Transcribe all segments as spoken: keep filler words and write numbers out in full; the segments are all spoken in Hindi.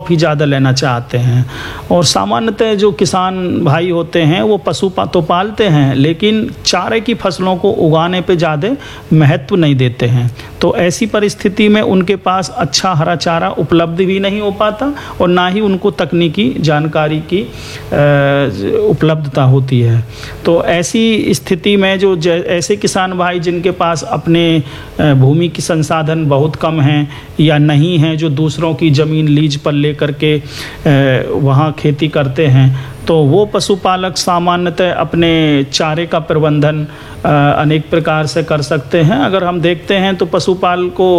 क्रॉप ही ज़्यादा लेना चाहते हैं। और सामान्यतः जो किसान भाई होते हैं वो पशु तो पालते हैं, लेकिन चारे की फसलों को उगाने पे ज़्यादा महत्व नहीं देते हैं। तो ऐसी परिस्थिति में उनके पास अच्छा हरा चारा उपलब्ध भी नहीं हो पाता और ना ही उनको तकनीकी जानकारी की उपलब्धता होती है। तो ऐसी स्थिति में जो ऐसे किसान भाई जिनके पास अपने भूमि की संसाधन बहुत कम हैं या नहीं हैं, जो दूसरों की ज़मीन लीज पर लेकर के वहाँ खेती करते हैं, तो वो पशुपालक सामान्यतः अपने चारे का प्रबंधन अनेक प्रकार से कर सकते हैं। अगर हम देखते हैं तो पशुपाल को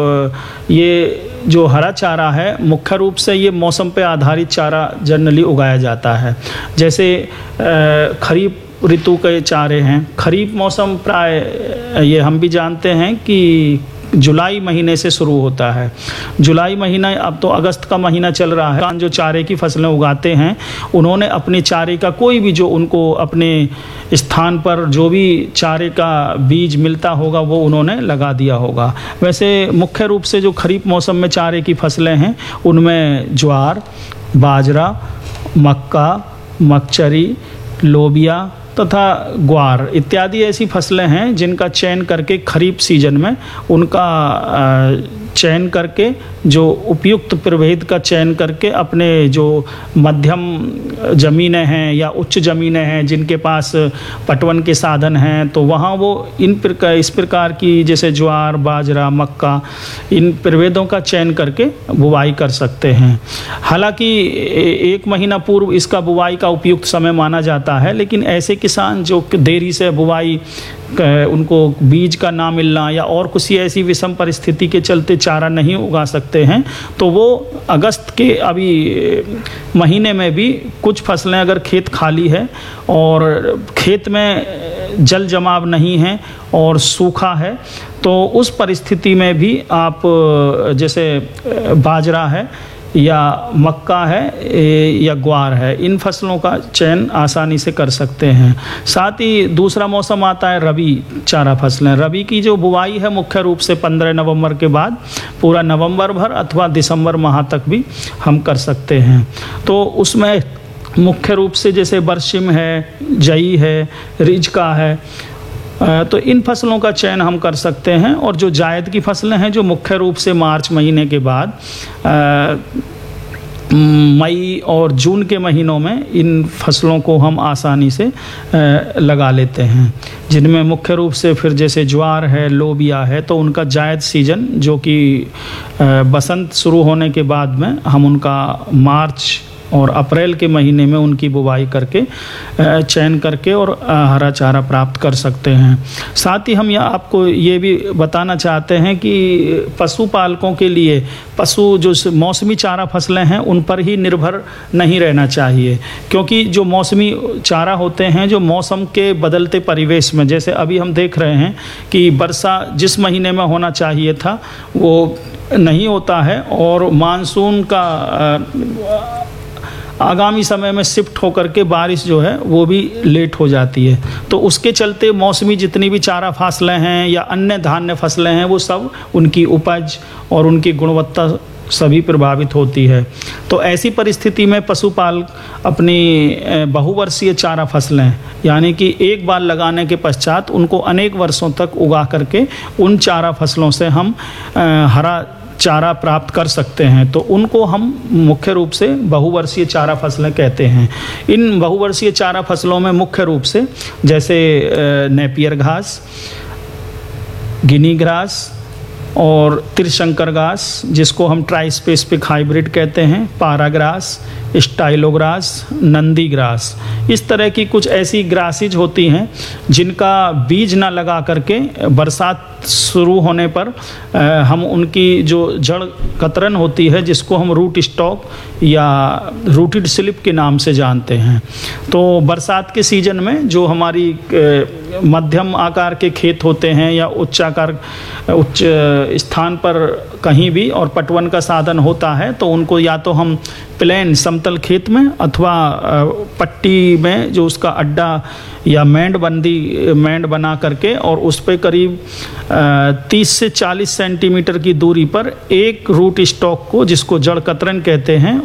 ये जो हरा चारा है मुख्य रूप से ये मौसम पे आधारित चारा जनरली उगाया जाता है। जैसे खरीफ ऋतु के चारे हैं, खरीफ मौसम प्राय ये हम भी जानते हैं कि जुलाई महीने से शुरू होता है। जुलाई महीना, अब तो अगस्त का महीना चल रहा है। किसान जो चारे की फसलें उगाते हैं उन्होंने अपने चारे का कोई भी जो उनको अपने स्थान पर जो भी चारे का बीज मिलता होगा वो उन्होंने लगा दिया होगा। वैसे मुख्य रूप से जो खरीफ मौसम में चारे की फसलें हैं उनमें ज्वार, बाजरा, मक्का, मकचरी, लोबिया तथा ग्वार इत्यादि ऐसी फसलें हैं जिनका चयन करके खरीफ सीजन में उनका चयन करके जो उपयुक्त प्रभेद का चयन करके अपने जो मध्यम ज़मीनें हैं या उच्च ज़मीनें हैं जिनके पास पटवन के साधन हैं, तो वहाँ वो इन प्रकार इस प्रकार की जैसे ज्वार, बाजरा, मक्का, इन प्रभेदों का चयन करके बुवाई कर सकते हैं। हालांकि एक महीना पूर्व इसका बुवाई का उपयुक्त समय माना जाता है, लेकिन ऐसे किसान जो देरी से बुवाई, उनको बीज का ना मिलना या और कुछ ऐसी विषम परिस्थिति के चलते चारा नहीं उगा सकते हैं, तो वो अगस्त के अभी महीने में भी कुछ फसलें अगर खेत खाली है और खेत में जल जमाव नहीं है और सूखा है, तो उस परिस्थिति में भी आप जैसे बाजरा है या मक्का है या ग्वार है, इन फसलों का चयन आसानी से कर सकते हैं। साथ ही दूसरा मौसम आता है रबी चारा फसलें। रबी की जो बुवाई है मुख्य रूप से पंद्रह नवंबर के बाद पूरा नवंबर भर अथवा दिसंबर माह तक भी हम कर सकते हैं। तो उसमें मुख्य रूप से जैसे बरसिम है, जई है, रिजका है, तो इन फसलों का चयन हम कर सकते हैं। और जो जायद की फसलें हैं जो मुख्य रूप से मार्च महीने के बाद मई और जून के महीनों में इन फसलों को हम आसानी से लगा लेते हैं, जिनमें मुख्य रूप से फिर जैसे ज्वार है, लोबिया है, तो उनका जायद सीजन जो कि बसंत शुरू होने के बाद में हम उनका मार्च और अप्रैल के महीने में उनकी बुवाई करके चयन करके और हरा चारा प्राप्त कर सकते हैं। साथ ही हम यह आपको ये भी बताना चाहते हैं कि पशुपालकों के लिए पशु जो मौसमी चारा फसलें हैं उन पर ही निर्भर नहीं रहना चाहिए, क्योंकि जो मौसमी चारा होते हैं जो मौसम के बदलते परिवेश में, जैसे अभी हम देख रहे हैं कि वर्षा जिस महीने में होना चाहिए था वो नहीं होता है और मानसून का आगामी समय में शिफ्ट होकर के बारिश जो है वो भी लेट हो जाती है। तो उसके चलते मौसमी जितनी भी चारा फसलें हैं या अन्य धान्य फसलें हैं वो सब उनकी उपज और उनकी गुणवत्ता सभी प्रभावित होती है। तो ऐसी परिस्थिति में पशुपाल अपनी बहुवर्षीय चारा फसलें यानी कि एक बार लगाने के पश्चात उनको अनेक वर्षों तक उगा करके उन चारा फसलों से हम हरा चारा प्राप्त कर सकते हैं। तो उनको हम मुख्य रूप से बहुवर्षीय चारा फसलें कहते हैं। इन बहुवर्षीय चारा फसलों में मुख्य रूप से जैसे नेपियर घास, गिनी ग्रास और त्रिशंकर घास जिसको हम ट्राइस्पेसिफिक हाइब्रिड कहते हैं, पारा ग्रास, स्टाइलोग्रास, नंदी ग्रास, इस तरह की कुछ ऐसी ग्रासेज होती हैं जिनका बीज ना लगा करके बरसात शुरू होने पर हम उनकी जो जड़ कतरन होती है जिसको हम रूट स्टॉक या रूटेड स्लिप के नाम से जानते हैं, तो बरसात के सीजन में जो हमारी मध्यम आकार के खेत होते हैं या उच्च आकार उच्च स्थान पर कहीं भी और पटवन का साधन होता है, तो उनको या तो हम प्लेन समतल खेत में अथवा पट्टी में जो उसका अड्डा या मैंड बंदी मैंड बना करके और उस पे करीब तीस से चालीस सेंटीमीटर की दूरी पर एक रूट स्टॉक को जिसको जड़ कतरन कहते हैं